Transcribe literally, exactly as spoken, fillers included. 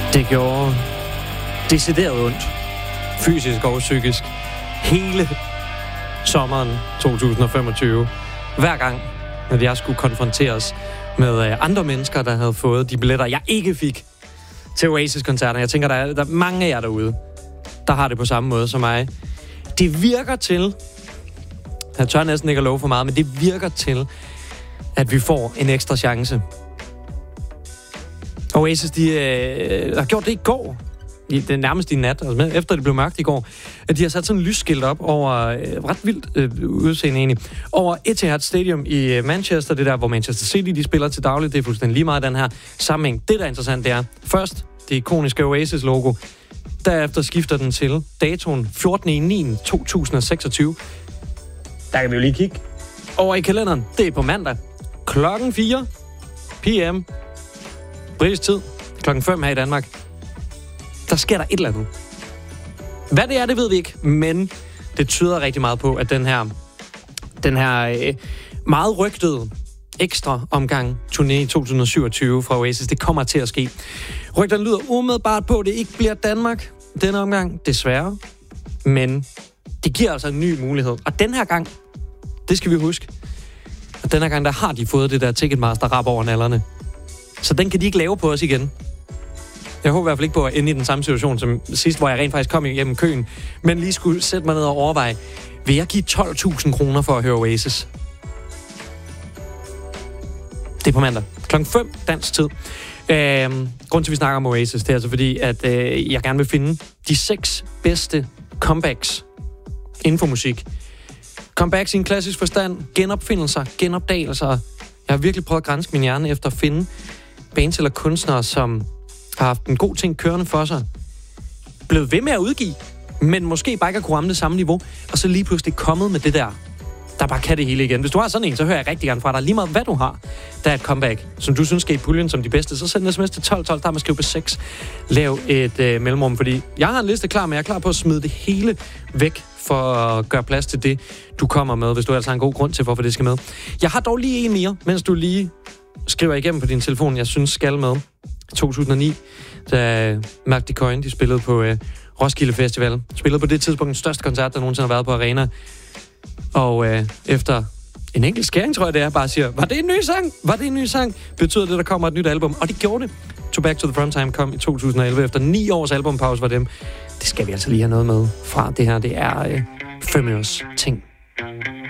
Det gjorde decideret ondt, fysisk og psykisk, hele sommeren to tusind og femogtyve. Hver gang, når jeg skulle konfronteres med andre mennesker, der havde fået de billetter, jeg ikke fik til Oasis-koncerter. Jeg tænker, der er, der er mange af jer derude, der har det på samme måde som mig. Det virker til, jeg tør næsten ikke at love for meget, men det virker til, at vi får en ekstra chance. Oasis, de øh, har gjort det i går. I, det er nærmest i nat, altså efter det blev mørkt i går. De har sat sådan en lysskilt op over, øh, ret vildt øh, udseende egentlig, over Etihad Stadium i Manchester, det der, hvor Manchester City de spiller til dagligt. Det er fuldstændig lige meget den her sammenhæng. Det, der er interessant, det er først det ikoniske Oasis-logo. Derefter skifter den til datoen fjortende september to tusind og seksogtyve. Der kan vi jo lige kigge over i kalenderen. Det er på mandag. Klokken fire p m britisk tid. Klokken fem her i Danmark. Der sker der et eller andet. Hvad det er, det ved vi ikke, men det tyder rigtig meget på, at den her, den her øh, meget rygtede ekstra omgang turné i to tusind og syvogtyve fra Oasis, det kommer til at ske. Rygterne lyder umiddelbart på, at det ikke bliver Danmark denne omgang, desværre. Men det giver altså en ny mulighed. Og den her gang, det skal vi huske, at den her gang, der har de fået det der Ticketmaster-rap over nallerne. Så den kan de ikke lave på os igen. Jeg håber i hvert fald ikke på at ende i den samme situation som sidst, hvor jeg rent faktisk kom igennem køen, men lige skulle sætte mig ned og overveje, vil jeg give tolv tusind kroner for at høre Oasis? Det er på mandag. klokken fem dansk tid. Øhm, grund til, at vi snakker om Oasis, det er altså fordi, at øh, jeg gerne vil finde de seks bedste comebacks inden for musik. Comebacks i en klassisk forstand, genopfindelser, genopdagelser. Jeg har virkelig prøvet at grænse min hjerne efter at finde bands eller kunstnere, som har haft en god ting kørende for sig, blevet ved med at udgive, men måske bare ikke har kunne ramme det samme niveau, og så lige pludselig kommet med det der, der bare kan det hele igen. Hvis du har sådan en, så hører jeg rigtig gerne fra dig. Lige meget hvad du har, der er et comeback, som du synes skal i puljen som de bedste, så send en sms til tolv tolv, der er man skrive på seks. Lav et øh, mellemrum, fordi jeg har en liste klar, men jeg er klar på at smide det hele væk, for at gøre plads til det, du kommer med, hvis du altså har en god grund til, hvorfor det skal med. Jeg har dog lige en mere, mens du lige skriver igennem på din telefon, jeg synes skal med. to tusind og ni, da Magdi Coyne, de spillede på øh, Roskilde Festival. Spillede på det tidspunkt den største koncert, der nogensinde har været på Arena. Og øh, efter en enkelt skæring, tror jeg det er, bare siger, var det en ny sang? Var det en ny sang? Betyder det, der kommer et nyt album? Og det gjorde det. To Back to the Frontime kom i to tusind og elleve, efter ni års albumpause for dem. Det skal vi altså lige have noget med fra det her. Det er øh, fem års ting.